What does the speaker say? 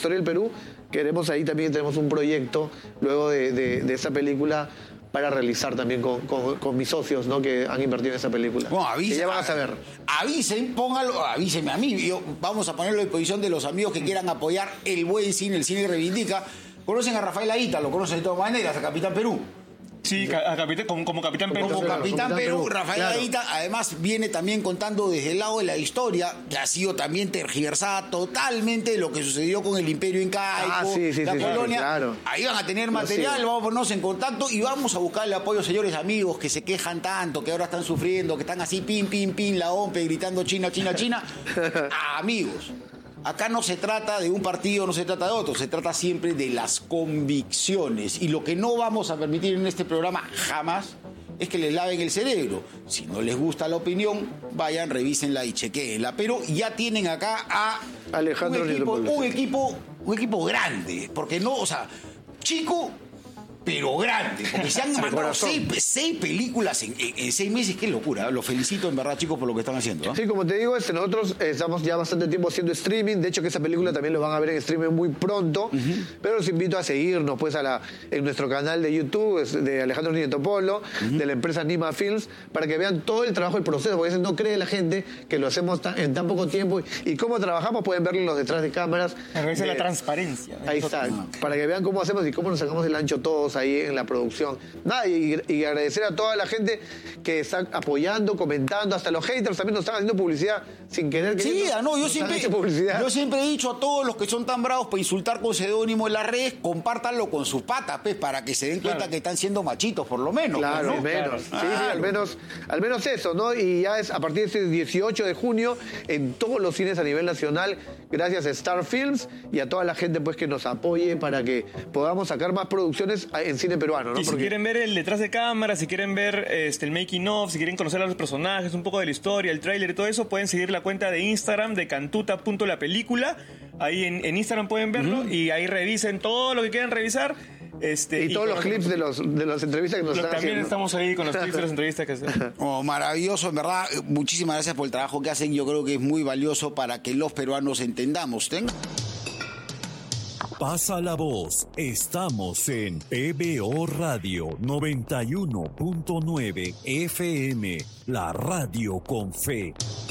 historia del Perú. Queremos ahí también, tenemos un proyecto luego de esa película para realizar también con mis socios, ¿no? Que han invertido en esa película. Bueno, avisen, que ya van a saber. Avísenme a mí. Vamos a ponerlo a disposición de los amigos que quieran apoyar el buen cine, el cine que reivindica. Conocen a Rafael Aita, lo conocen de todas maneras, a Capitán Perú. Sí, como Capitán Perú. Como Capitán Perú, Rafael claro. Aita, además viene también contando desde el lado de la historia, que ha sido también tergiversada totalmente lo que sucedió con el Imperio Incaico, la colonia. Claro. Ahí van a tener material, vamos a ponernos en contacto y vamos a buscarle apoyo, señores amigos, que se quejan tanto, que ahora están sufriendo, que están así, pin, la OMPE, gritando China, China, China. Amigos. Acá no se trata de un partido, no se trata de otro, se trata siempre de las convicciones. Y lo que no vamos a permitir en este programa jamás es que les laven el cerebro. Si no les gusta la opinión, vayan, revísenla y chequéenla. Pero ya tienen acá a Alejandro un equipo grande. Porque no, o sea, chico, pero grande. Porque se han mandado seis películas en 6 meses. Qué locura. Los felicito en verdad, chicos, por lo que están haciendo, ¿no? Sí, como te digo, nosotros estamos ya bastante tiempo haciendo streaming. De hecho, que esa película también lo van a ver en streaming muy pronto. Pero los invito a seguirnos pues en nuestro canal de YouTube de Alejandro Nieto Polo, de la empresa Anima Films, para que vean todo el trabajo, el proceso, porque a veces no cree la gente que lo hacemos en tan poco tiempo. Y cómo trabajamos, pueden verlo los detrás de cámaras. Esa es la transparencia. Ahí está, para que vean cómo hacemos y cómo nos sacamos el ancho todos ahí en la producción. Nada, y agradecer a toda la gente que está apoyando, comentando, hasta los haters también nos están haciendo publicidad sin querer. Sí, yo siempre he dicho a todos los que son tan bravos para insultar con seudónimo en las redes, compártanlo con sus patas, pues, para que se den cuenta que están siendo machitos, por lo menos. Claro, ¿no? al menos. Claro. Sí, al menos eso, ¿no? Y ya es a partir de este 18 de junio en todos los cines a nivel nacional, gracias a Star Films y a toda la gente pues que nos apoye para que podamos sacar más producciones en cine peruano, ¿no? Y si quieren ver el detrás de cámara, si quieren ver el making of, si quieren conocer a los personajes, un poco de la historia, el tráiler y todo eso, pueden seguir la cuenta de Instagram de cantuta.lapelícula. Ahí en Instagram pueden verlo y ahí revisen todo lo que quieran revisar. Y todos los clips de las entrevistas que nos están también haciendo. estamos ahí con los clips de las entrevistas que hacemos. Maravilloso, en verdad. Muchísimas gracias por el trabajo que hacen. Yo creo que es muy valioso para que los peruanos entendamos. Pasa la voz. Estamos en PBO Radio 91.9 FM, la radio con fe.